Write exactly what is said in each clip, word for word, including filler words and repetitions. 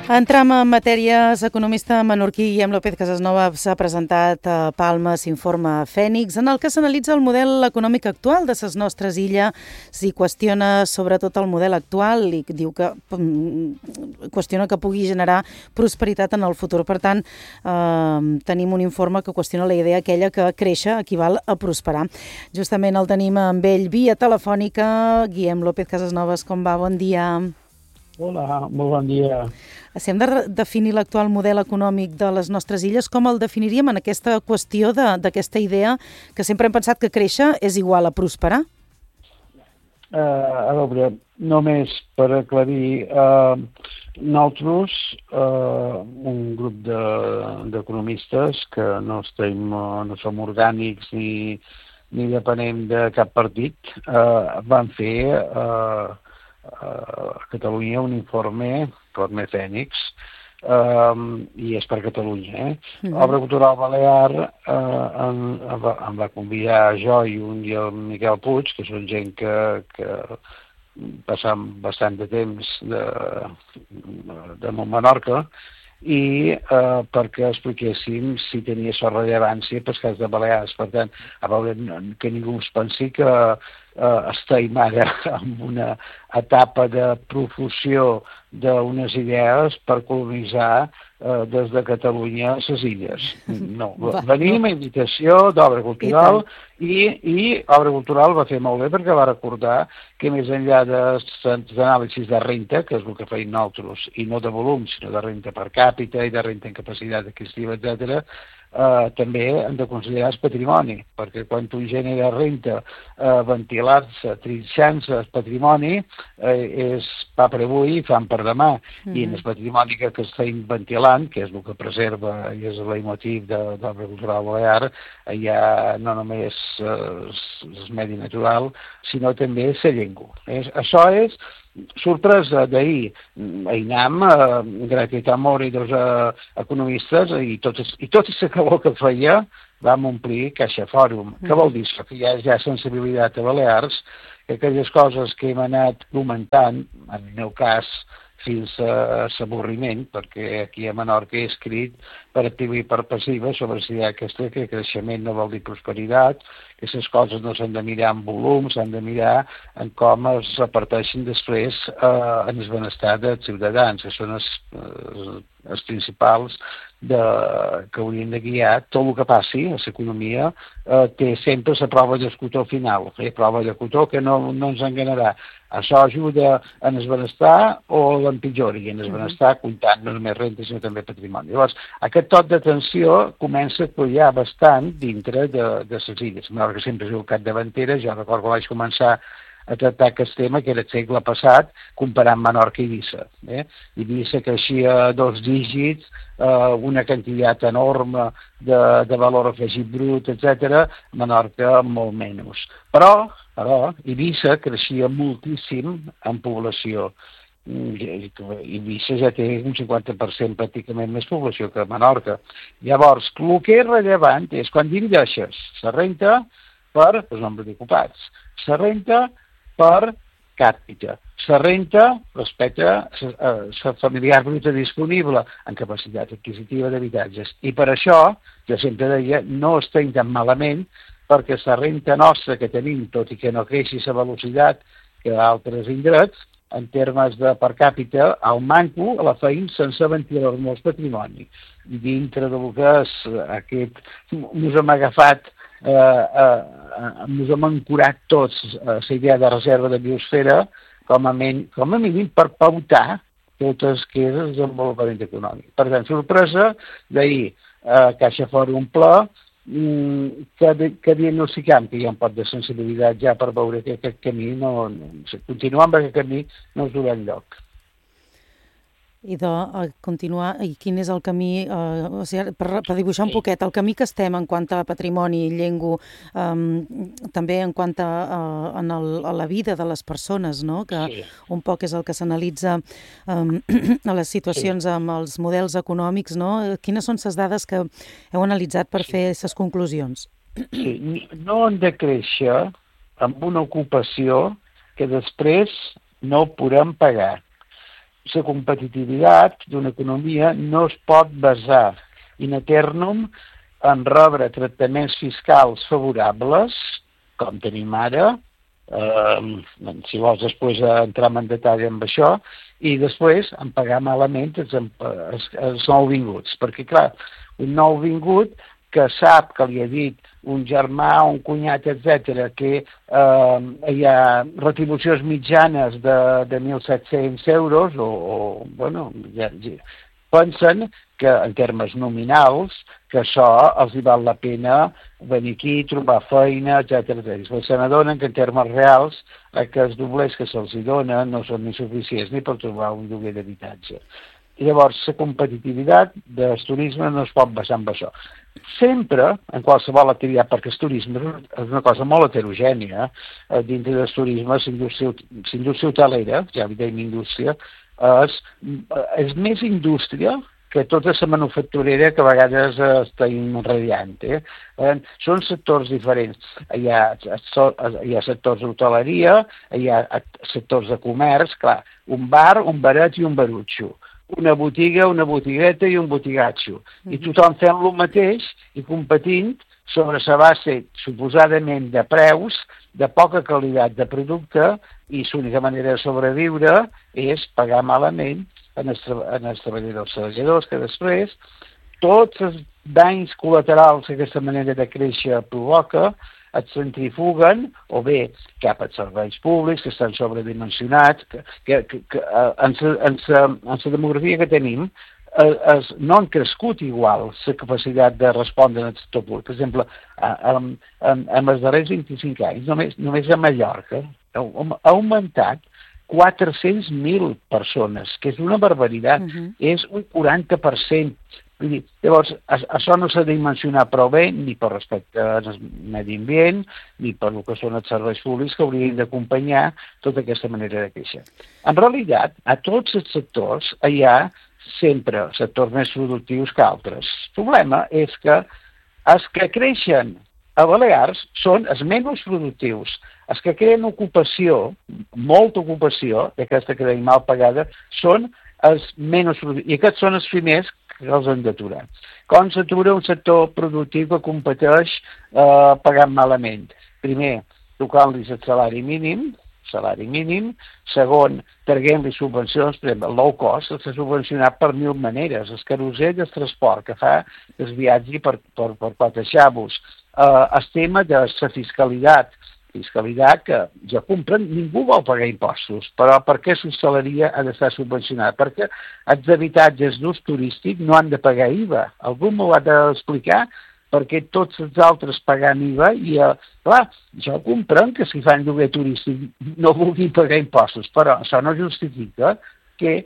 Entram en matèries. Economista menorquí Guillem López Casasnovas s'ha presentat a Palma s'informa Fènix, en el que s'analitza el model econòmic actual de les nostres illes, s'hi qüestiona sobretot el model actual i diu que qüestiona que pugui generar prosperitat en el futur. Per tant, eh, tenim un informe que qüestiona la idea aquella que créixer equival a prosperar. Justament el tenim amb ell via telefònica. Guillem López Casasnovas, com va? Bon dia. Hola, molt bon dia. Si hem de definir l'actual model econòmic de les nostres illes, com el definiríem en aquesta qüestió d'aquesta idea que sempre hem pensat que créixer és igual a prosperar? Uh, a veure, només per aclarir, uh, nosaltres, uh, un grup d'economistes de, que no, estem, uh, no som orgànics ni, ni depenem de cap partit, uh, vam fer uh, a Catalunya un informe, informe Fènix, um, i és per Catalunya. Eh? Mm -hmm. Obra Cultural Balear uh, em, em, va, em va convidar jo i un i el Miquel Puig, que són gent que, que passam bastant de temps de, de Menorca, i eh, perquè expliquéssim si tenia això rellevància pels cas de Balears. Per tant, a veure, que ningú es pensi que eh, estem ara en una etapa de profusió d'unes idees per colonitzar eh, des de Catalunya a les illes. No, venim a invitació d'Obra Cultural i, i Obra Cultural va fer molt bé perquè va recordar que més enllà d'anàlisis de renta, que és el que feim nosaltres, i no de volum, sinó de renta per càpita i de renta en capacitat adquisitiva, etcètera, Uh, també hem de considerar el patrimoni, perquè quan tu generes renta, uh, ventilar-se, trinxant-se el patrimoni, uh, és pa per avui i fam per demà. Mm -hmm. I en el patrimoni que, que estem ventilant, que és el que preserva i és el leitmotiv de, de l'Obra Cultural Balear, hi ha no només uh, el medi natural, sinó també la llengua. És, això és sorpresa d'ahir. Ainam, eh, gràcies a Mori dels eh, economistes i tot, i tot el calor que feia vam omplir Caixa Fòrum. Mm. Què vol dir això? Que hi ha ja sensibilitat a Balears, que aquelles coses que hem anat comentant, en el meu cas, fins a l'avorriment, perquè aquí a Menorca he escrit per activa i per passiva sobre si hi ha aquesta, que creixement no vol dir prosperitat, que les coses no s'han de mirar en volum, s'han de mirar en com es reparteixen després eh, en el benestar dels ciutadans, que són els, els, els principals de, que haurien de guiar tot el que passi a l'economia. Eh, té sempre la prova d'escotó final, la prova de cotó que no, no ens enganarà. Això ajuda en el benestar o l'empitjori, en el benestar comptant no només renta sinó també patrimoni. Llavors, aquest tot d'atenció comença a collar bastant dintre de, de les illes. Menorca sempre és el capdavantera. Jo recordo que vaig començar a tractar aquest tema, que era el segle passat, comparant Menorca i Eivissa. Eh? Eivissa creixia a dos dígits, eh, una quantitat enorme de, de valor afegit brut, etcètera. Menorca molt menys. Però, però Eivissa creixia moltíssim en població. Eivissa ja té un cinquanta per cent pràcticament més població que Menorca. Llavors, el que és rellevant és quan divideixes la renta per el nombre d'ocupats, la renta per càpita, la renta respecte a la familiar bruta disponible en capacitat adquisitiva d'habitatges. I per això, jo sempre deia, no estem tan malament, perquè la renta nostra que tenim, tot i que no creixi la velocitat que d'altres indrets, en termes de per càpita, el manco la feim sense ventilar molts patrimoni. I dintre del que és aquest, ens hem agafat, eh, eh, ens hem ancorat tots a la idea de reserva de biosfera com a, men, com a mínim per pautar totes que és el desenvolupament econòmic. Per tant, sorpresa d'ahir, eh, Caixa Fòrum Pla, que, que diagnosticam que hi ha un pot de sensibilitat ja per veure que aquest camí no, no continuar amb aquest camí no es durà enlloc. I de uh, continuar, i quin és el camí, uh, o sigui, per, per dibuixar un poquet, el camí que estem en quant a patrimoni, llengua, um, també en quant a, uh, en el, a la vida de les persones, no? Que sí. Un poc és el que s'analitza um, a les situacions sí. Amb els models econòmics, no? Quines són les dades que heu analitzat per sí. Fer aquestes conclusions? Sí. No hem de créixer amb una ocupació que després no podem pagar. la competitivitat d'una economia no es pot basar in eternum en rebre tractaments fiscals favorables, com tenim ara, eh, si vols després entrar en detall amb això, i després en pagar malament els, els, els nouvinguts. Perquè, clar, un nouvingut que sap que li ha dit un germà, un cunyat, etcètera, que eh, hi ha retribucions mitjanes de, de mil set-cents euros, o, o bueno, ja, ja, pensen que en termes nominals, que això els hi val la pena venir aquí, trobar feina, etcètera. Però se n'adonen que en termes reals aquests doblers que se'ls donen no són ni suficients ni per trobar un lloguer d'habitatge. I llavors la competitivitat del turisme no es pot basar en això. Sempre, en qualsevol activitat, perquè el turisme és una cosa molt heterogènia, eh, dintre del turisme, la indústria hotelera, ja li deim indústria, és, és més indústria que tota la manufacturera que a vegades estem radiant. Eh? Eh, són sectors diferents. Hi ha, hi ha sectors d'hoteleria, hi ha sectors de comerç, clar, un bar, un baret i un barutxo. Una botiga, una botigueta i un botigatxo. I tothom fent el mateix i competint sobre la base, suposadament, de preus, de poca qualitat de producte, i l'única manera de sobreviure és pagar malament en els, en els treballadors treballadors, que després tots els danys col·laterals que aquesta manera de créixer provoca et centrifuguen, o bé cap als serveis públics, que estan sobredimensionats, que, que, que, que en la demografia que tenim es, no han crescut igual la capacitat de respondre al sector públic. Per exemple, en, en, en els darrers vint-i-cinc anys, només, només a Mallorca, ha augmentat quatre-cents mil persones, que és una barbaritat, uh-huh. És un quaranta per cent. Vull dir, llavors, això no s'ha de dimensionar prou bé, ni per respecte al medi ambient, ni per el que són els serveis públics que haurien d'acompanyar tota aquesta manera de créixer. En realitat, a tots els sectors hi ha sempre sectors més productius que altres. El problema és que els que creixen a Balears són els menys productius. Els que creen ocupació, molta ocupació, d'aquesta que deim mal pagada, són els menys productius. I aquests són els primers que els han d'aturar. Com s'atura un sector productiu que competeix eh, pagant malament? Primer, tocant-los el salari mínim, salari mínim. Segon, traguent-li subvencions, per exemple, el low cost s'ha subvencionat per mil maneres. El carusel del transport que fa el viatge per, per, per quatre xavos. Eh, el tema de la fiscalitat, fiscalitat que ja compren, ningú vol pagar impostos, però per què l'hostaleria ha d'estar subvencionada? Perquè els habitatges d'ús turístic no han de pagar I V A. Algú m'ho ha d'explicar perquè tots els altres pagant I V A i, eh, clar, jo comprenc que si fan lloguer turístic no vulguin pagar impostos, però això no justifica que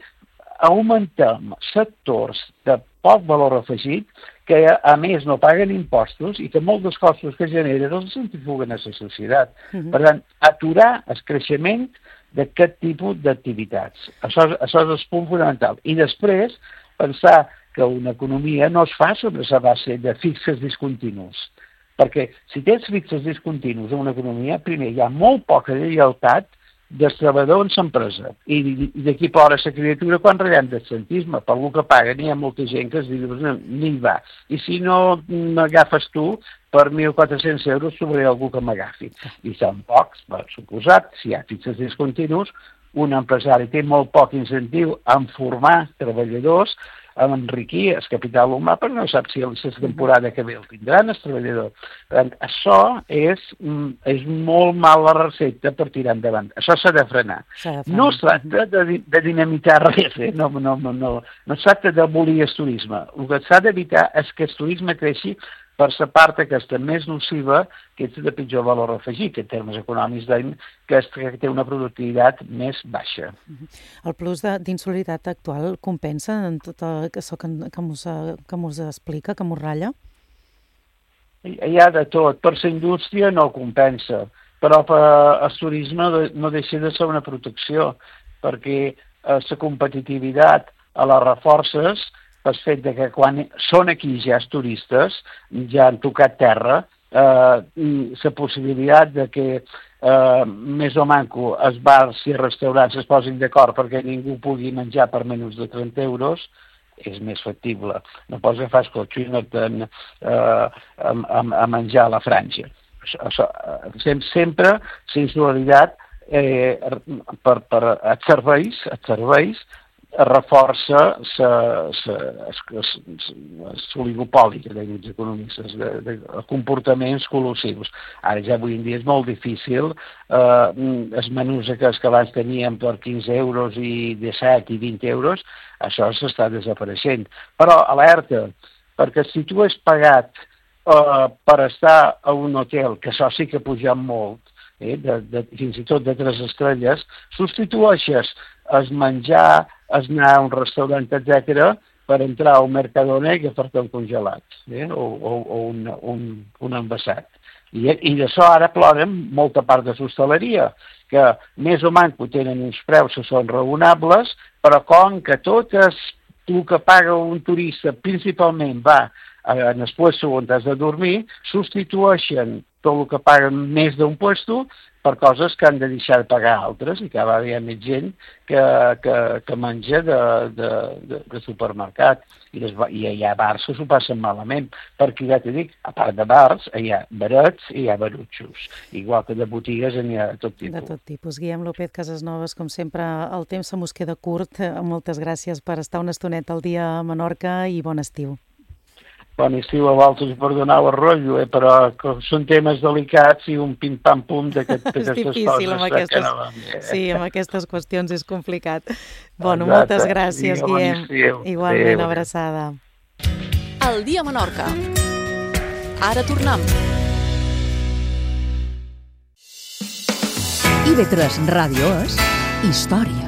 augmentem sectors de poc valor afegit que a més no paguen impostos i que molts dels costos que generen els centrifuguen a la societat. Uh-huh. Per tant, aturar el creixement d'aquest tipus d'activitats. Això, això és el punt fonamental. I després, pensar que una economia no es fa sobre la base de fixes discontinus. Perquè si tens fixes discontinus en una economia, primer, hi ha molt poca lleialtat del treballador en l'empresa. I d'aquí plora la criatura quan ratllem d'absentisme. Per lo que paguen hi ha molta gent que es diu ni va. I si no m'agafes tu, per mil quatre-cents euros trobaré algú que m'agafi. I són pocs, per suposat, si hi ha fixes discontinus, un empresari té molt poc incentiu en formar treballadors, en enriquir el capital humà, però no sap si la temporada que ve el tindran els treballadors. Això és, és molt mala recepta per tirar endavant. Això s'ha de frenar. No es tracta de, de dinamitar res, eh? no, no, no, no, no es tracta d'abolir el turisme. El que s'ha d'evitar és que el turisme creixi per la part aquesta més nociva, que és de pitjor valor afegit, que en termes econòmics deim que, és, que té una productivitat més baixa. El plus d'insolidaritat actual compensa en tot això que, que mos, que mos explica, que mos ratlla? Hi ha de tot. Per la indústria no compensa, però per el turisme no deixa de ser una protecció, perquè la competitivitat a les reforces pel fet de que quan són aquí ja els turistes, ja han tocat terra, eh, la possibilitat de que eh, més o manco els bars i restaurants es posin d'acord perquè ningú pugui menjar per menys de trenta euros, és més factible. No pots agafar el cotxe i anar-te'n eh, a, a, a menjar a la franja. Això, això, sempre, sensualitat, eh, per, per els serveis, els serveis reforça l'oligopoli que tenen els economistes, de, de, de comportaments col·lusius. Ara ja avui en dia és molt difícil, eh, els menús que, que abans teníem per quinze euros i disset i vint euros, això s'està desapareixent. Però alerta, perquè si tu has pagat eh, per estar a un hotel, que això sí que ha pujat molt, eh, de, de, fins i tot de tres estrelles, substitueixes el menjar, es anar a un restaurant, etcètera, per entrar a un Mercadona i agafar-te un congelat, eh? o, o, o un, un, un envasat. I, i d'això ara ploren molta part de l'hostaleria, que més o menys tenen uns preus que són raonables, però com que tot és, el que paga un turista principalment va en el puesto on has de dormir, substitueixen tot el que paguen més d'un puesto per coses que han de deixar de pagar altres, i cada vegada hi ha més gent que, que, que menja de, de, de, de supermercat, i, les, i hi ha bars que s'ho passen malament, perquè ja t'he dit, a part de bars, hi ha barets i hi ha barutxos, igual que de botigues n'hi ha de tot tipus. De tot tipus. Guillem López Casasnovas, com sempre, el temps se mos queda curt. Moltes gràcies per estar una estoneta al dia a Menorca i bon estiu. Bon estiu a vosaltres, perdoneu el rotllo, eh, però són temes delicats i un pim-pam-pum d'aquestes coses. És difícil amb aquestes, no van, eh? sí, amb aquestes qüestions és complicat. Bueno, exacte. Moltes gràcies, Guillem. Igualment, Adéu. Abraçada. El dia a Menorca. Ara tornem. I ve tres Ràdio és història.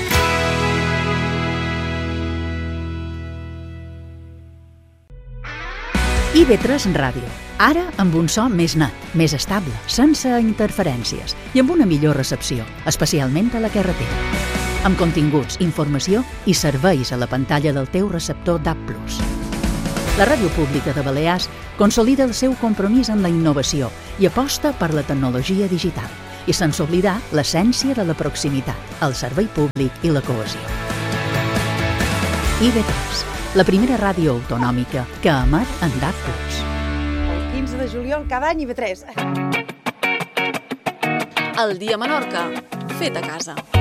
I ve tres Ràdio, ara amb un so més net, més estable, sense interferències i amb una millor recepció, especialment a la carretera. Amb continguts, informació i serveis a la pantalla del teu receptor D A B plus. La Ràdio Pública de Balears consolida el seu compromís amb la innovació i aposta per la tecnologia digital, i sense oblidar l'essència de la proximitat, el servei públic i la cohesió. I ve tres, la primera ràdio autonòmica que emet en D A B plus. El quinze de juliol cada any I ve tres. El dia a Menorca, fet a casa.